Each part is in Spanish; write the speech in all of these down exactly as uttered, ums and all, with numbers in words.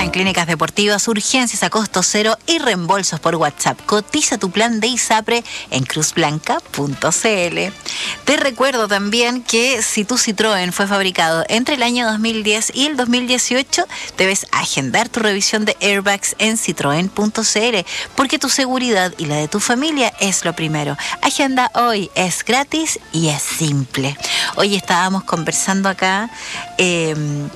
Citroën Clínicas Deportivas, urgencias a costo cero y reembolsos por WhatsApp. Cotiza tu plan de ISAPRE en cruz blanca punto c l. Te recuerdo también que si tu Citroën fue fabricado entre el año dos mil diez y el dos mil dieciocho, debes agendar tu revisión de airbags en citroen punto c l, porque tu seguridad y la de tu familia es lo primero. Agenda hoy, es gratis y es simple. Hoy estábamos conversando acá eh,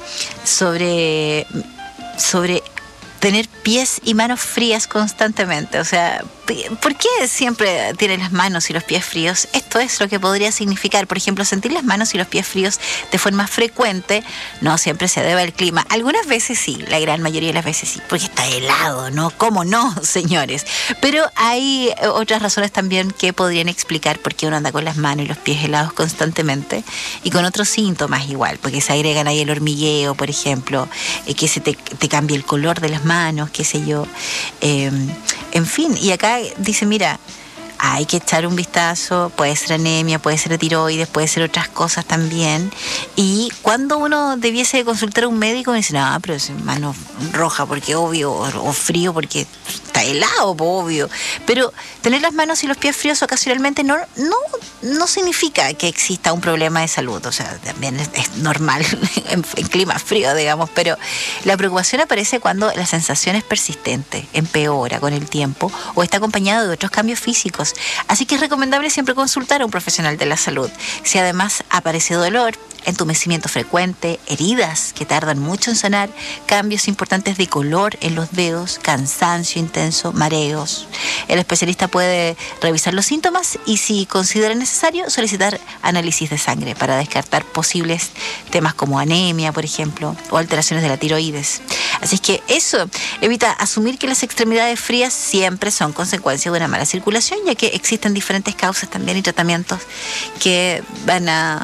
sobre, sobre tener pies y manos frías constantemente. O sea, ¿por qué siempre tienes las manos y los pies fríos? Esto es lo que podría significar. Por ejemplo, sentir las manos y los pies fríos de forma frecuente no siempre se debe al clima. Algunas veces sí, la gran mayoría de las veces sí, porque está helado, ¿no? ¿Cómo no, señores? Pero hay otras razones también que podrían explicar por qué uno anda con las manos y los pies helados constantemente y con otros síntomas igual, porque se agregan ahí el hormigueo, por ejemplo, eh, que se te, te cambie el color de las manos, qué sé yo. Eh, en fin, y acá dice, mira, hay que echar un vistazo, puede ser anemia, puede ser tiroides, puede ser otras cosas también. Y cuando uno debiese consultar a un médico, me dice, no, pero es mano roja porque obvio, o, o frío porque está helado, obvio. Pero tener las manos y los pies fríos ocasionalmente no, no, no significa que exista un problema de salud. O sea, también es, es normal en, en clima frío, digamos, pero la preocupación aparece cuando la sensación es persistente, empeora con el tiempo o está acompañada de otros cambios físicos. Así que es recomendable siempre consultar a un profesional de la salud. Si además aparece dolor, entumecimiento frecuente, heridas que tardan mucho en sanar, cambios importantes de color en los dedos, cansancio intenso, mareos, el especialista puede revisar los síntomas y, si considera necesario, solicitar análisis de sangre para descartar posibles temas como anemia, por ejemplo, o alteraciones de la tiroides. Así es que eso evita asumir que las extremidades frías siempre son consecuencia de una mala circulación, ya que existen diferentes causas también y tratamientos que van a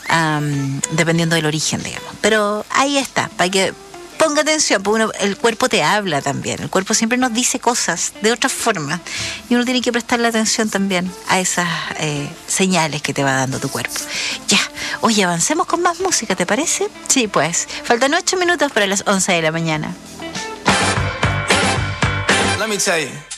Um, dependiendo del origen, digamos. Pero ahí está, para que ponga atención, porque uno, el cuerpo te habla también. El cuerpo siempre nos dice cosas de otra forma y uno tiene que prestarle atención también a esas eh, señales que te va dando tu cuerpo. Ya, oye, avancemos con más música, ¿te parece? Sí, pues. Faltan ocho minutos para las once de la mañana. Let me tell you.